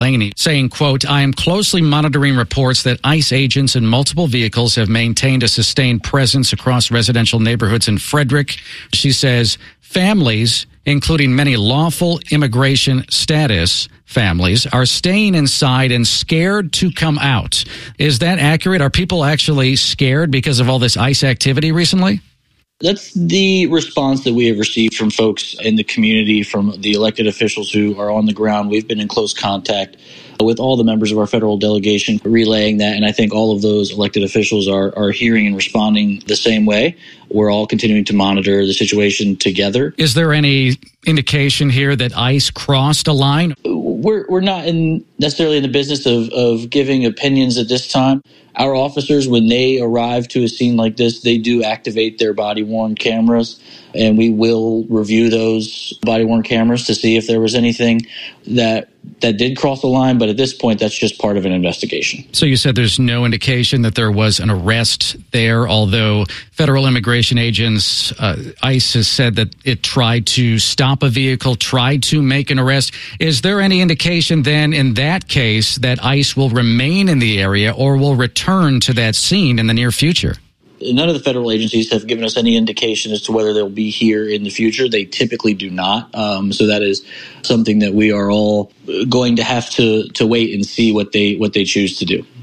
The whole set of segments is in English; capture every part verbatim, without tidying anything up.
Laney saying, quote, I am closely monitoring reports that ICE agents in multiple vehicles have maintained a sustained presence across residential neighborhoods in Frederick. She says families, including many lawful immigration status families, are staying inside and scared to come out. Is that accurate? Are people actually scared because of all this ICE activity recently? That's the response that we have received from folks in the community, from the elected officials who are on the ground. We've been in close contact with all the members of our federal delegation relaying that, and I think all of those elected officials are, are hearing and responding the same way. We're all continuing to monitor the situation together. Is there any indication here that ICE crossed a line? We're we're not in necessarily in the business of, of giving opinions at this time. Our officers, when they arrive to a scene like this, they do activate their body-worn cameras, and we will review those body-worn cameras to see if there was anything that that did cross the line. But at this point, that's just part of an investigation. So you said there's no indication that there was an arrest there, although federal immigration agents, uh, ICE has said that it tried to stop a vehicle, tried to make an arrest. Is there any indication then in that case that ICE will remain in the area or will return to that scene in the near future? None of the federal agencies have given us any indication as to whether they'll be here in the future. They typically do not. Um, so that is something that we are all going to have to to wait and see what they what they choose to do.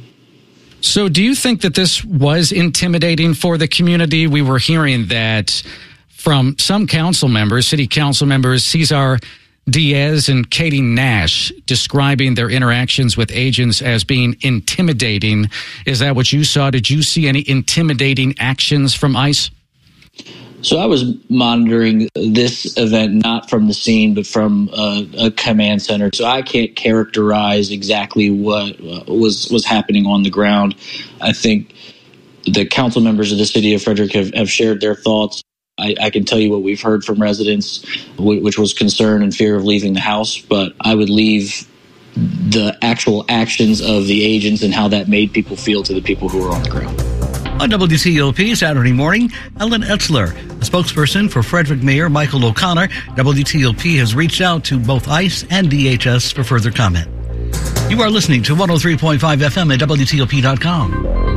So do you think that this was intimidating for the community? We were hearing that from some council members, city council members, Cesar Diaz and Katie Nash, describing their interactions with agents as being intimidating. Is that what you saw? Did you see any intimidating actions from ICE? So I was monitoring this event not from the scene, but from uh, a command center. So I can't characterize exactly what uh, was was happening on the ground. I think the council members of the city of Frederick have, have shared their thoughts. I, I can tell you what we've heard from residents, which was concern and fear of leaving the house, but I would leave the actual actions of the agents and how that made people feel to the people who were on the ground. On W T O P Saturday morning, Ellen Etzler, a spokesperson for Frederick Mayor Michael O'Connor, W T O P has reached out to both ICE and D H S for further comment. You are listening to one oh three point five F M at W T O P dot com.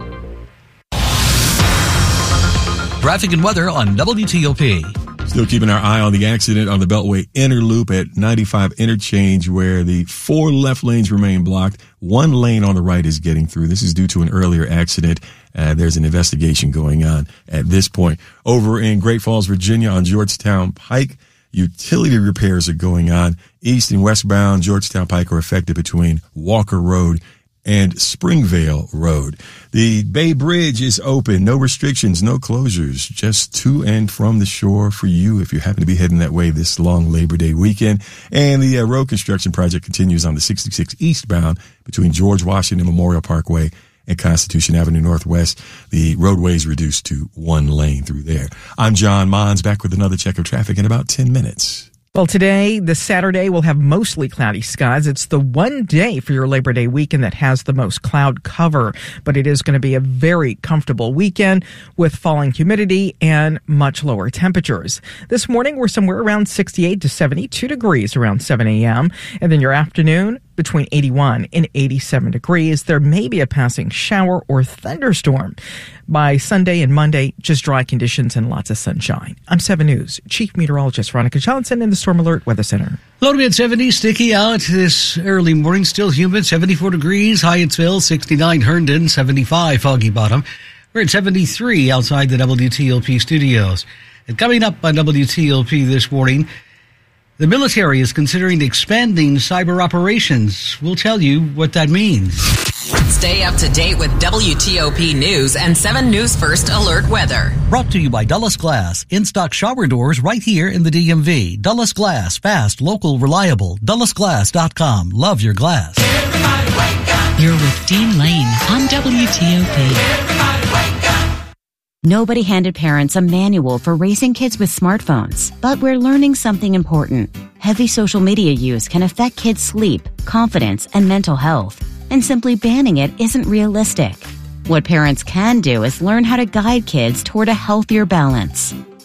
Traffic and weather on W T O P. Still keeping our eye on the accident on the Beltway Inner Loop at ninety-five interchange, where the four left lanes remain blocked. One lane on the right is getting through. This is due to an earlier accident. Uh, there's an investigation going on at this point. Over in Great Falls, Virginia on Georgetown Pike, utility repairs are going on. East and westbound Georgetown Pike are affected between Walker Road and Springvale Road. The Bay Bridge is open. No restrictions, no closures, just to and from the shore for you if you happen to be heading that way this long Labor Day weekend. And the uh, road construction project continues on the sixty-six eastbound between George Washington Memorial Parkway and Constitution Avenue Northwest. The roadway is reduced to one lane through there. I'm John Mons, back with another check of traffic in about ten minutes. Well, today, this Saturday, we'll have mostly cloudy skies. It's the one day for your Labor Day weekend that has the most cloud cover, but it is going to be a very comfortable weekend with falling humidity and much lower temperatures. This morning, we're somewhere around sixty-eight to seventy-two degrees around seven a.m., and then your afternoon, between eighty-one and eighty-seven degrees. There may be a passing shower or thunderstorm. By Sunday and Monday, just dry conditions and lots of sunshine. I'm seven News Chief Meteorologist Veronica Johnson in the Storm Alert Weather Center. Low to mid seventies, sticky out this early morning, still humid, seventy-four degrees, Hyattsville, sixty-nine, Herndon, seventy-five, Foggy Bottom. We're at seventy-three outside the W T O P studios. And coming up on W T O P this morning, the military is considering expanding cyber operations. We'll tell you what that means. Stay up to date with W T O P News and seven News First Alert Weather. Brought to you by Dulles Glass. In-stock shower doors right here in the D M V. Dulles Glass. Fast, local, reliable. Dulles Glass dot com. Love your glass. Everybody wake up. You're with Dean Lane on W T O P. Everybody wake up. Nobody handed parents a manual for raising kids with smartphones, but we're learning something important. Heavy social media use can affect kids' sleep, confidence, and mental health, and simply banning it isn't realistic. What parents can do is learn how to guide kids toward a healthier balance.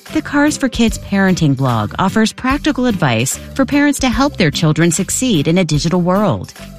The Cars for Kids parenting blog offers practical advice for parents to help their children succeed in a digital world.